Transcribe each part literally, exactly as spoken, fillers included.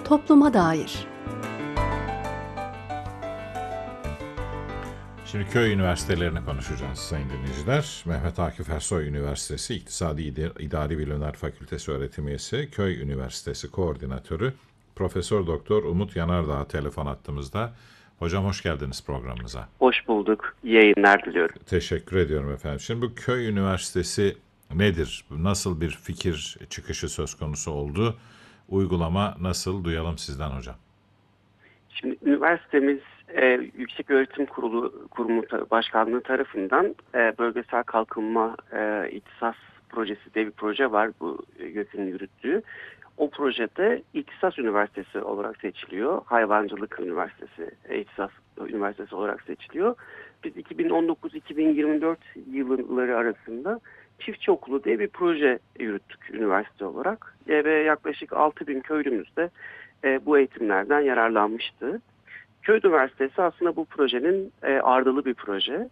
topluma dair. Şimdi köy üniversitelerini konuşacağız sayın dinleyiciler. Mehmet Akif Ersoy Üniversitesi İktisadi İdari Bilimler Fakültesi öğretim üyesi, Köy Üniversitesi Koordinatörü Profesör Doktor Umut Yanardağ telefon hattımızda. Hocam hoş geldiniz programımıza. Hoş bulduk. İyi yayınlar diliyorum. Teşekkür ediyorum efendim. Şimdi bu Köy Üniversitesi nedir? Nasıl bir fikir çıkışı söz konusu oldu? Uygulama nasıl? Duyalım sizden hocam. Şimdi üniversitemiz e, Yükseköğretim Kurulu Kurumu Başkanlığı tarafından e, bölgesel kalkınma e, ihtisas projesi diye bir proje var, bu YÖK'ün yürüttüğü. O projede İhtisas Üniversitesi olarak seçiliyor. Hayvancılık Üniversitesi, İhtisas Üniversitesi olarak seçiliyor. Biz iki bin on dokuz iki bin yirmi dört yılları arasında Çiftçi Okulu diye bir proje yürüttük üniversite olarak. E, ve yaklaşık altı bin köylümüz de e, bu eğitimlerden yararlanmıştı. Köy Üniversitesi aslında bu projenin e, ardılı bir proje.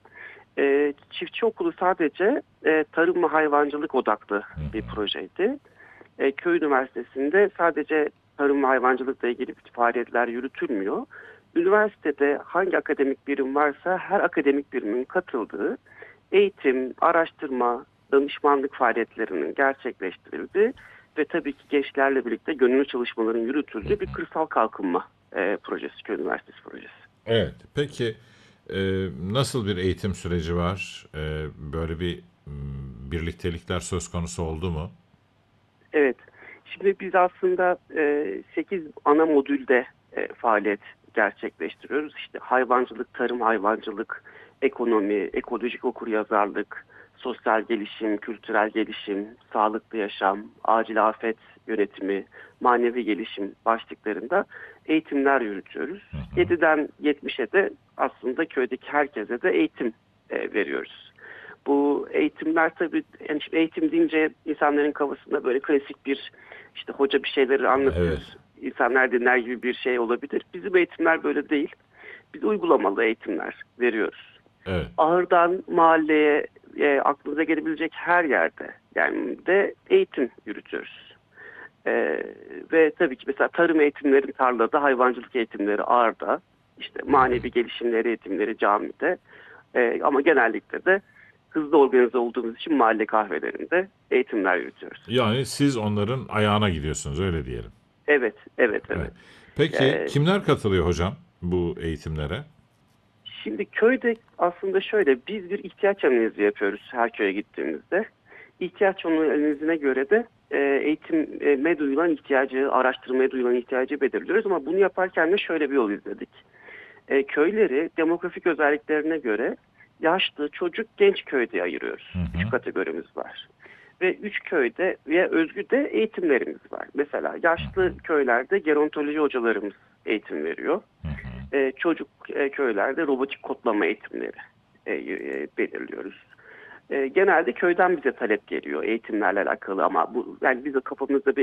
E, Çiftçi Okulu sadece e, tarım ve hayvancılık odaklı bir projeydi. E, Köy Üniversitesi'nde sadece tarım ve hayvancılıkla ilgili faaliyetler yürütülmüyor. Üniversitede hangi akademik birim varsa her akademik birimin katıldığı eğitim, araştırma, danışmanlık faaliyetlerinin gerçekleştirildiği ve tabii ki gençlerle birlikte gönüllü çalışmaların yürütüldüğü bir kırsal kalkınma e, projesi, Köy Üniversitesi projesi. Evet, peki e, nasıl bir eğitim süreci var? E, böyle bir m, birliktelikler söz konusu oldu mu? Evet, şimdi biz aslında e, sekiz ana modülde e, faaliyet gerçekleştiriyoruz. İşte hayvancılık, tarım hayvancılık, ekonomi, ekolojik okuryazarlık, sosyal gelişim, kültürel gelişim, sağlıklı yaşam, acil afet yönetimi, manevi gelişim başlıklarında eğitimler yürütüyoruz. Hı hı. yediden yetmişe de aslında köydeki herkese de eğitim e, veriyoruz. Bu eğitimler tabii, yani eğitim deyince insanların kafasında böyle klasik bir işte hoca bir şeyleri anlatıyor, Evet. insanlar dinler gibi bir şey olabilir. Bizim eğitimler böyle değil. Biz uygulamalı eğitimler veriyoruz. Evet. Ahırdan mahalleye, e, aklınıza gelebilecek her yerde yani de eğitim yürütüyoruz. E, ve tabii ki mesela tarım eğitimleri tarlada, hayvancılık eğitimleri ağırda, işte manevi gelişimleri eğitimleri camide, e, ama genellikle de hızlı organize olduğumuz için mahalle kahvelerinde eğitimler yürütüyoruz. Yani siz onların ayağına gidiyorsunuz, öyle diyelim. Evet, evet, evet. Evet. Peki Ee, kimler katılıyor hocam bu eğitimlere? Şimdi köyde aslında şöyle, biz bir ihtiyaç analizi yapıyoruz her köye gittiğimizde. İhtiyaç analizine göre de e, eğitime duyulan ihtiyacı, araştırmaya duyulan ihtiyacı belirliyoruz. Ama bunu yaparken de şöyle bir yol izledik. E, köyleri demografik özelliklerine göre yaşlı, çocuk, genç köyde ayırıyoruz. Hı hı. Üç kategorimiz var. Ve üç köyde ve özgü de eğitimlerimiz var. Mesela yaşlı köylerde gerontoloji hocalarımız eğitim veriyor. Hı hı. E, çocuk e, köylerde robotik kodlama eğitimleri e, e, belirliyoruz. E, genelde köyden bize talep geliyor eğitimlerle alakalı, ama bu yani bize kafamızda bir